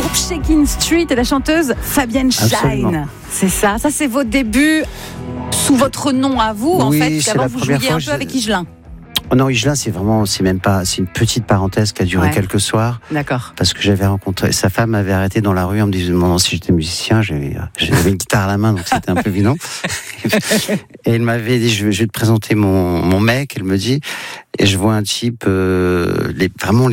groupe Shaking Street et la chanteuse Fabienne Shine. C'est ça c'est vos débuts sous votre nom à vous, en fait, qu'avant vous jouiez un peu avec Higelin. Non, Higelin, c'est une petite parenthèse qui a duré quelques soirs. D'accord. Parce que j'avais rencontré, sa femme m'avait arrêté dans la rue en me disant, si j'étais musicien, j'avais une guitare à la main, donc c'était un peu évident. Et elle m'avait dit, je vais te présenter mon mec, elle me dit, et je vois un type, les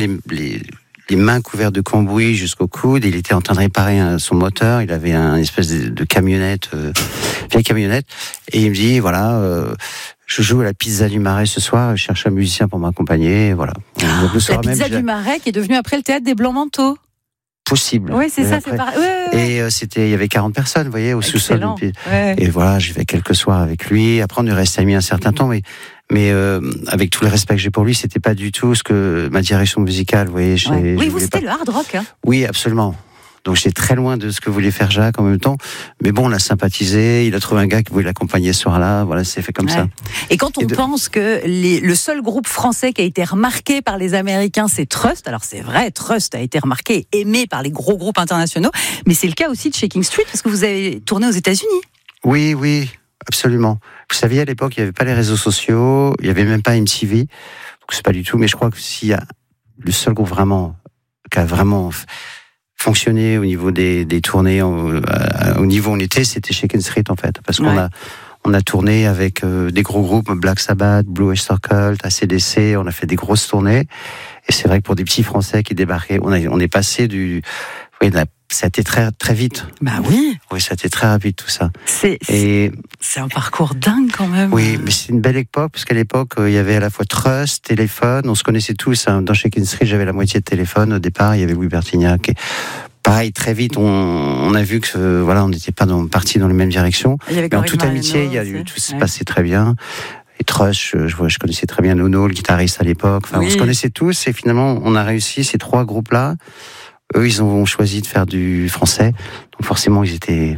mains couvertes de cambouis jusqu'au coude. Il était en train de réparer son moteur. Il avait une espèce de camionnette, vieille camionnette. Et il me dit, je joue à la Pizza du Marais ce soir. Je cherche un musicien pour m'accompagner. Voilà. La Pizza du Marais qui est devenue après le théâtre des Blancs-Manteaux. Possible. Oui, c'est ça, c'est pareil. Et il y avait 40 personnes, vous voyez, au sous-sol. Et voilà, j'ai fait quelques soirs avec lui. Après, on est resté amis un certain temps, mais avec tout le respect que j'ai pour lui, c'était pas du tout ce que ma direction musicale, vous voyez. Oui, vous c'était le hard rock. Hein. Oui, absolument. Donc j'étais très loin de ce que voulait faire Jacques en même temps. Mais bon, on a sympathisé. Il a trouvé un gars qui voulait l'accompagner ce soir-là. Voilà, c'est fait comme ça. Et quand on pense que le seul groupe français qui a été remarqué par les Américains, c'est Trust. Alors c'est vrai, Trust a été remarqué, aimé par les gros groupes internationaux. Mais c'est le cas aussi de Shaking Street parce que vous avez tourné aux États-Unis. Oui, absolument. Vous saviez, à l'époque, il n'y avait pas les réseaux sociaux, il n'y avait même pas MTV. Donc c'est pas du tout. Mais je crois que s'il y a le seul groupe qui a vraiment fonctionné au niveau des tournées, au niveau où on était, c'était Shaking Street en fait, parce qu'on a tourné avec des gros groupes, Black Sabbath, Blue Oyster Cult, AC/DC, on a fait des grosses tournées, et c'est vrai que pour des petits Français qui débarquaient, on est passé ça a été très très vite. Bah oui. Oui, ça a été très rapide tout ça. C'est un parcours dingue quand même. Oui, mais c'est une belle époque parce qu'à l'époque il y avait à la fois Trust, Téléphone, on se connaissait tous. Dans Shaking Street, j'avais la moitié de Téléphone au départ. Il y avait Louis Bertignac. Et pareil, très vite, on a vu que on n'était pas partis dans les mêmes directions. Mais en toute amitié, tout s'est passé très bien. Et Trust, je connaissais très bien Nono, le guitariste à l'époque. Enfin, on se connaissait tous et finalement, on a réussi ces trois groupes-là. Eux, ils ont choisi de faire du français, donc forcément, ils étaient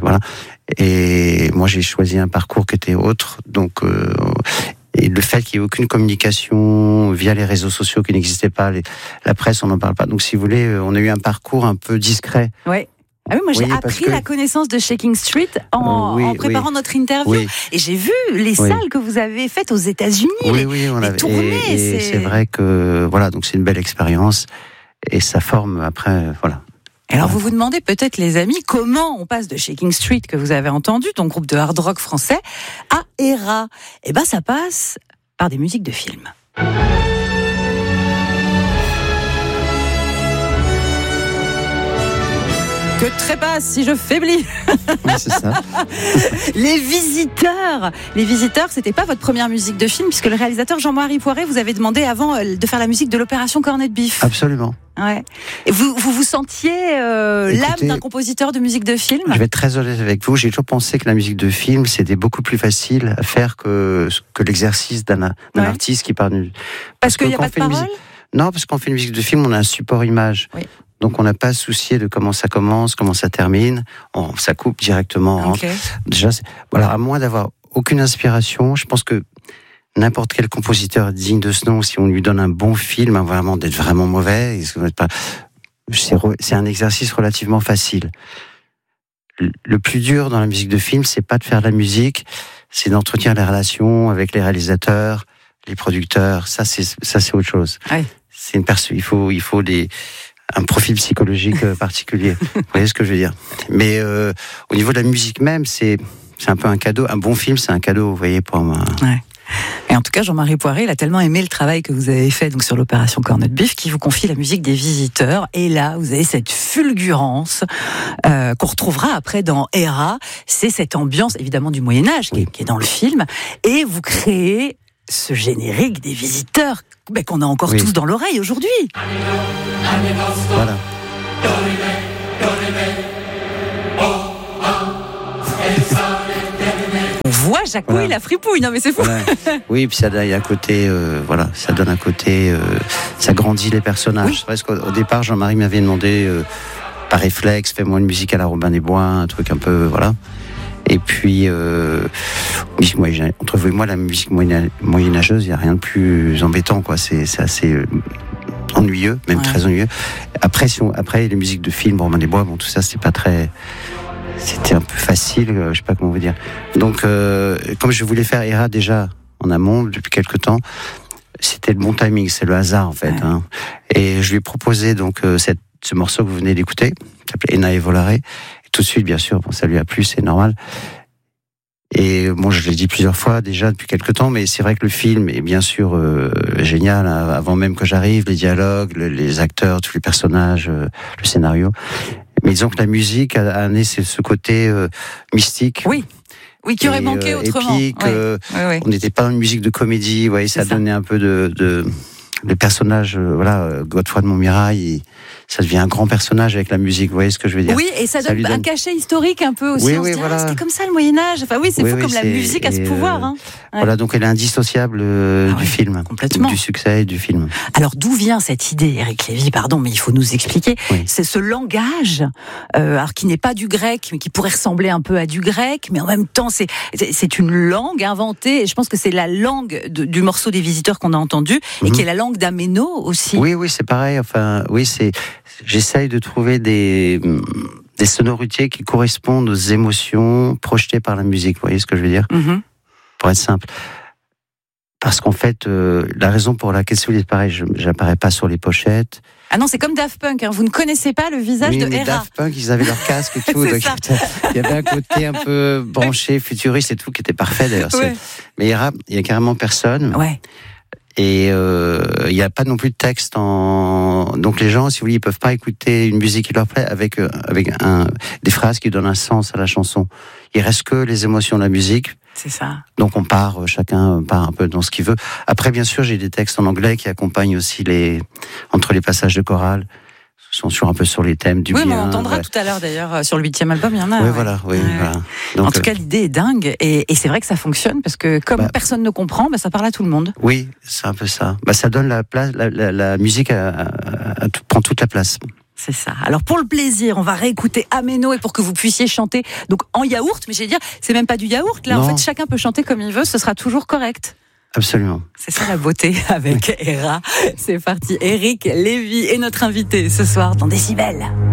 Et moi, j'ai choisi un parcours qui était autre, donc et le fait qu'il n'y ait aucune communication via les réseaux sociaux qui n'existaient pas, la presse, on n'en parle pas. Donc, si vous voulez, on a eu un parcours un peu discret. Ouais. Ah oui, moi j'ai appris la connaissance de Shaking Street en préparant notre interview. Et j'ai vu les salles que vous avez faites aux États-Unis. On a tourné. Et c'est vrai que donc c'est une belle expérience. Et ça forme après, Alors vous vous demandez peut-être, les amis, comment on passe de Shaking Street, que vous avez entendu, ton groupe de hard rock français, à ERA. Eh ben ça passe par des musiques de films. Que trépasse si je faiblis. Oui, c'est ça. Les Visiteurs, c'était pas votre première musique de film, puisque le réalisateur Jean-Marie Poiret vous avait demandé avant de faire la musique de l'opération Cornet de Bif. Absolument. Ouais. Et vous sentiez l'âme d'un compositeur de musique de film ? Je vais être très honnête avec vous. J'ai toujours pensé que la musique de film, c'était beaucoup plus facile à faire que l'exercice d'un artiste qui parle. Parce qu'il n'y a pas de parole ? Non, parce qu'on fait une musique de film, on a un support image. Oui. Donc on n'a pas à soucier de comment ça commence, comment ça termine. Ça coupe directement. Okay. Déjà, à moins d'avoir aucune inspiration, je pense que n'importe quel compositeur digne de ce nom, si on lui donne un bon film, vraiment d'être vraiment mauvais, c'est un exercice relativement facile. Le plus dur dans la musique de film, c'est pas de faire de la musique, c'est d'entretenir les relations avec les réalisateurs, les producteurs. Ça, c'est autre chose. Ouais. Il faut un profil psychologique particulier. Vous voyez ce que je veux dire ? Mais au niveau de la musique même, c'est un peu un cadeau. Un bon film, c'est un cadeau, vous voyez, pour moi. Ouais. Et en tout cas, Jean-Marie Poiret, il a tellement aimé le travail que vous avez fait sur l'opération Cornet de Bif qu'il vous confie la musique des Visiteurs. Et là, vous avez cette fulgurance qu'on retrouvera après dans ERA. C'est cette ambiance, évidemment, du Moyen-Âge qui est dans le film. Et vous créez ce générique des Visiteurs qu'on a encore tous dans l'oreille aujourd'hui. Voilà. On voit Jaco et la fripouille, non mais c'est fou. Voilà. Oui, puis ça donne un côté, ça donne un côté, ça grandit les personnages. C'est vrai qu'au départ, Jean-Marie m'avait demandé, par réflexe, fais-moi une musique à la Robin des Bois, un truc un peu, Et puis, entre vous et moi, la musique moyenâgeuse, il n'y a rien de plus embêtant, quoi. C'est assez, ennuyeux, même très ennuyeux. Après, après les musiques de films, Romain des Bois, bon, tout ça, c'était un peu facile, je sais pas comment vous dire. Donc, comme je voulais faire Héra déjà en amont depuis quelque temps, c'était le bon timing, c'est le hasard en fait. Hein. Et je lui ai proposé donc ce morceau que vous venez d'écouter, qui s'appelait Ena e Volare. Et tout de suite, bien sûr, bon, ça lui a plu, c'est normal. Et bon, je l'ai dit plusieurs fois déjà depuis quelque temps, mais c'est vrai que le film est bien sûr génial, hein, avant même que j'arrive, les dialogues, les acteurs, tous les personnages, le scénario. Mais disons que la musique a amené ce côté mystique. Oui, qui aurait manqué autrement. Épique, on n'était pas dans une musique de comédie, vous voyez, ça donnait un peu de le personnage, Godefroy de Montmirail, ça devient un grand personnage avec la musique, vous voyez ce que je veux dire? Oui, et ça donne un cachet historique un peu aussi. Oui, on se dit, voilà. c'était comme ça le Moyen-Âge. Enfin, oui, c'est fou comme la musique a ce pouvoir. Hein. Voilà, donc elle est indissociable du film. Complètement. Du succès du film. Alors, d'où vient cette idée, Éric Lévy? Pardon, mais il faut nous expliquer. Oui. C'est ce langage, alors qui n'est pas du grec, mais qui pourrait ressembler un peu à du grec, mais en même temps, c'est une langue inventée, et je pense que c'est la langue du morceau des Visiteurs qu'on a entendu, et qui est la langue d'Améno aussi. Oui, c'est pareil. Enfin, oui, j'essaye de trouver des sonorités qui correspondent aux émotions projetées par la musique. Vous voyez ce que je veux dire? Pour être simple. Parce qu'en fait, la raison pour laquelle, si vous dites pareil, j'apparais pas sur les pochettes. Ah non, c'est comme Daft Punk, hein. Vous ne connaissez pas le visage de Héra. Daft Punk, ils avaient leur casque et tout. Donc il y avait un côté un peu branché, futuriste et tout, qui était parfait d'ailleurs. Ouais. Mais Héra, il y a carrément personne. Ouais. Et il n'y a pas non plus de texte donc les gens, si vous voulez, ils peuvent pas écouter une musique qui leur plaît avec des phrases qui donnent un sens à la chanson. Il reste que les émotions de la musique. C'est ça. Donc chacun part un peu dans ce qu'il veut. Après, bien sûr, j'ai des textes en anglais qui accompagnent aussi entre les passages de chorale. Sont un peu sur les thèmes du bien. Oui, on entendra tout à l'heure d'ailleurs sur le 8e album, il y en a. Oui, voilà. Donc, en tout cas, l'idée est dingue et c'est vrai que ça fonctionne parce que comme personne ne comprend, ça parle à tout le monde. Oui, c'est un peu ça. Ça donne la place, la musique prend toute la place. C'est ça. Alors pour le plaisir, on va réécouter Améno et pour que vous puissiez chanter donc en yaourt, mais j'allais dire, c'est même pas du yaourt là. Non. En fait, chacun peut chanter comme il veut, ce sera toujours correct. Absolument. C'est ça la beauté avec Héra. C'est parti. Éric Lévy est notre invité ce soir dans Décibel.